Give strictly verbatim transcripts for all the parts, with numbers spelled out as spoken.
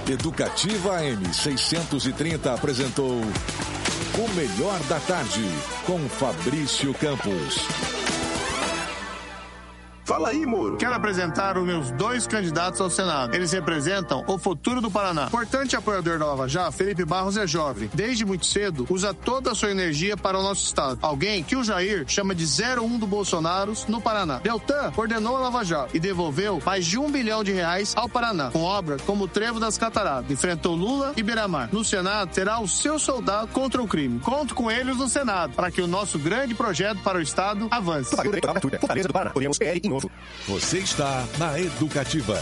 Educativa A M seiscentos e trinta apresentou O Melhor da Tarde, com Fabrício Campos. Fala aí, Moro. Quero apresentar os meus dois candidatos ao Senado. Eles representam o futuro do Paraná. Importante apoiador da Lava Jato, Felipe Barros é jovem. Desde muito cedo, usa toda a sua energia para o nosso estado. Alguém que o Jair chama de zero um do Bolsonaro no Paraná. Deltan coordenou a Lava Jato e devolveu mais de um bilhão de reais ao Paraná, com obras como o Trevo das Cataratas. Enfrentou Lula e Beira-Mar. No Senado, terá o seu soldado contra o crime. Conto com eles no Senado, para que o nosso grande projeto para o estado avance. Fortaleza do Paraná. Podemos P L em novo. Você está na Educativa.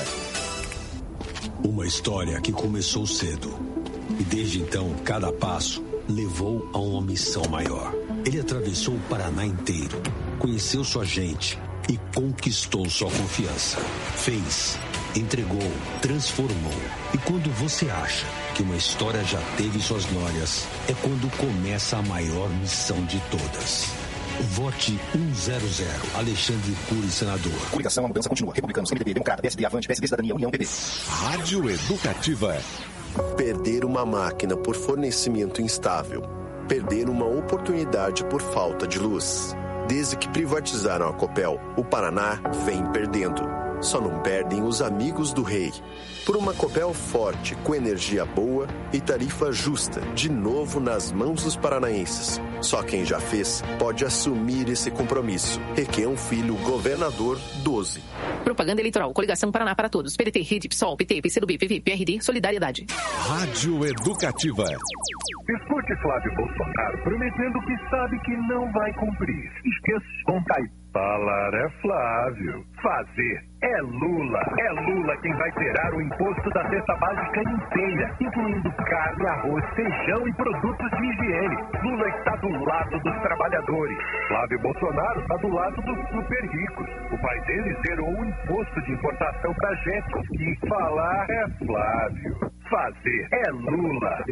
Uma história que começou cedo e desde então cada passo levou a uma missão maior. Ele atravessou o Paraná inteiro, conheceu sua gente e conquistou sua confiança. Fez, entregou, transformou. E quando você acha que uma história já teve suas glórias, é quando começa a maior missão de todas. Vote cento, Alexandre Cury, senador. Coligação, a mudança continua. Republicanos, M D B, Democrata, P S D, Avante, P S D, Cidadania, União, P P. Rádio Educativa. Perder uma máquina por fornecimento instável. Perder uma oportunidade por falta de luz. Desde que privatizaram a Copel, o Paraná vem perdendo. Só não perdem os amigos do rei. Por uma Copel forte, com energia boa e tarifa justa, de novo nas mãos dos paranaenses. Só quem já fez pode assumir esse compromisso. Requião Filho, governador, doze. Propaganda eleitoral. Coligação Paraná para Todos. P D T, Rede, PSOL, P T, P C do B, P V, P R D, Solidariedade. Rádio Educativa. Escute Flávio Bolsonaro prometendo que sabe que não vai cumprir. Esqueça, contai. Falar é Flávio. Fazer é Lula. É Lula quem vai zerar o imposto da cesta básica inteira, incluindo carne, arroz, feijão e produtos de higiene. Lula está do lado dos trabalhadores. Flávio Bolsonaro está do lado dos super ricos. O pai dele zerou o imposto de importação pra gente. E falar é Flávio. Fazer é Lula.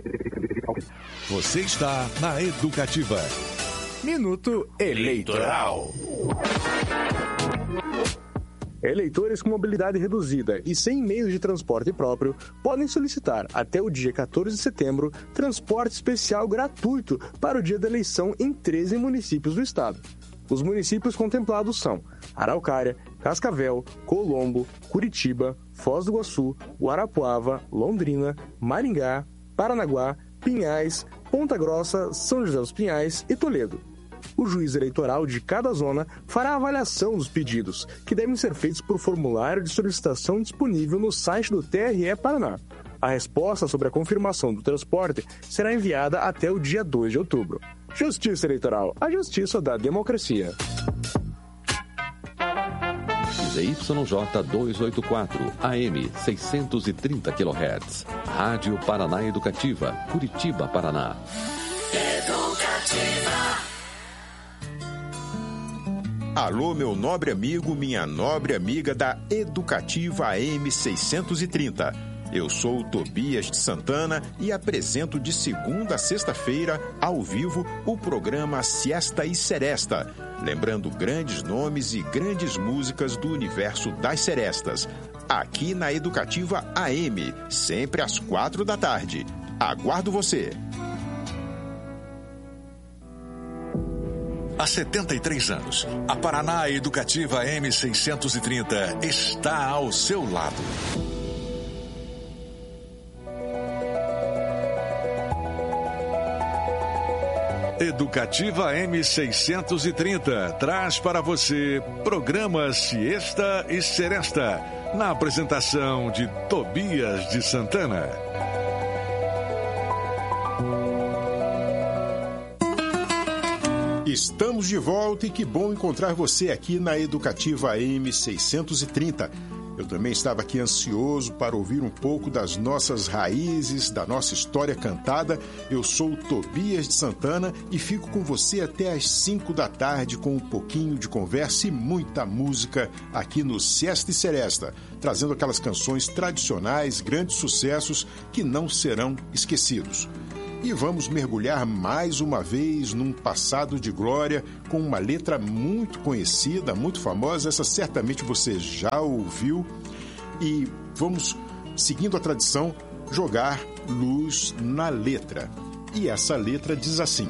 Você está na Educativa. Minuto Eleitoral. Eleitores com mobilidade reduzida e sem meios de transporte próprio podem solicitar, até o dia quatorze de setembro, transporte especial gratuito para o dia da eleição em treze municípios do estado. Os municípios contemplados são Araucária, Cascavel, Colombo, Curitiba, Foz do Iguaçu, Guarapuava, Londrina, Maringá, Paranaguá, Pinhais, Ponta Grossa, São José dos Pinhais e Toledo. O juiz eleitoral de cada zona fará a avaliação dos pedidos, que devem ser feitos por formulário de solicitação disponível no site do T R E Paraná. A resposta sobre a confirmação do transporte será enviada até o dia dois de outubro. Justiça Eleitoral, a justiça da democracia. Z Y J duzentos e oitenta e quatro, A M seiscentos e trinta quilohertz. Rádio Paraná Educativa, Curitiba, Paraná. Educativa. Alô, meu nobre amigo, minha nobre amiga da Educativa A M seiscentos e trinta. Eu sou o Tobias de Santana e apresento de segunda a sexta-feira, ao vivo, o programa Siesta e Seresta, lembrando grandes nomes e grandes músicas do universo das serestas, aqui na Educativa A M, sempre às quatro da tarde. Aguardo você! Há setenta e três anos, a Paraná Educativa A M seiscentos e trinta está ao seu lado. Educativa A M seiscentos e trinta traz para você programa Siesta e Seresta, na apresentação de Tobias de Santana. Estamos de volta e que bom encontrar você aqui na Educativa A M seiscentos e trinta. Eu também estava aqui ansioso para ouvir um pouco das nossas raízes, da nossa história cantada. Eu sou o Tobias de Santana e fico com você até às cinco da tarde com um pouquinho de conversa e muita música aqui no Siesta e Seresta, trazendo aquelas canções tradicionais, grandes sucessos que não serão esquecidos. E vamos mergulhar mais uma vez num passado de glória com uma letra muito conhecida, muito famosa. Essa certamente você já ouviu. E vamos seguindo a tradição, jogar luz na letra. E essa letra diz assim: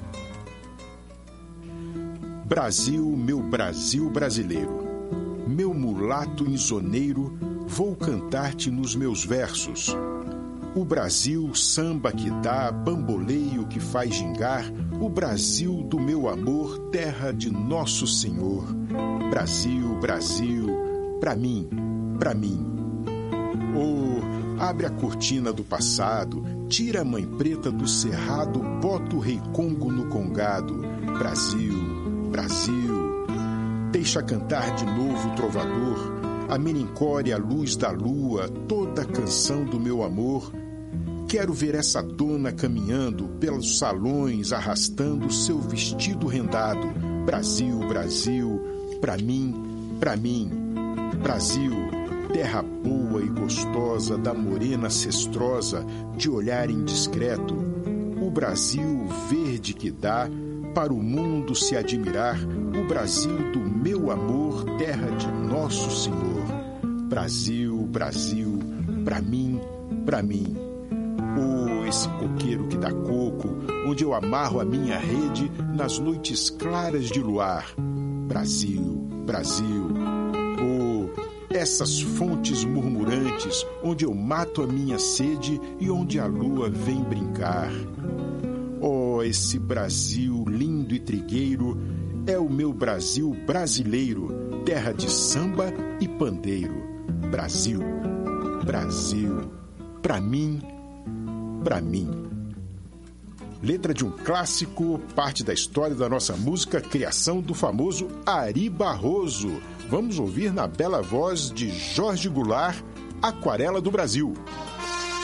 Brasil, meu Brasil brasileiro, meu mulato insoneiro, vou cantar-te nos meus versos. O Brasil, samba que dá, bamboleio que faz gingar, o Brasil do meu amor, terra de nosso Senhor. Brasil, Brasil, pra mim, pra mim. Oh, abre a cortina do passado, tira a mãe preta do cerrado, bota o rei Congo no congado. Brasil, Brasil, deixa cantar de novo o trovador, a melancólia, a luz da lua, toda a canção do meu amor. Quero ver essa dona caminhando pelos salões, arrastando seu vestido rendado. Brasil, Brasil, pra mim, pra mim. Brasil, terra boa e gostosa, da morena cestrosa, de olhar indiscreto. O Brasil verde que dá para o mundo se admirar. O Brasil do meu amor, terra de nosso Senhor. Brasil, Brasil, pra mim, pra mim. Oh, esse coqueiro que dá coco, onde eu amarro a minha rede nas noites claras de luar. Brasil, Brasil. Oh, essas fontes murmurantes, onde eu mato a minha sede e onde a lua vem brincar. Oh, esse Brasil lindo e trigueiro é o meu Brasil brasileiro, terra de samba e pandeiro. Brasil, Brasil, pra mim, pra mim. Letra de um clássico, parte da história da nossa música, criação do famoso Ari Barroso. Vamos ouvir na bela voz de Jorge Goulart, Aquarela do Brasil.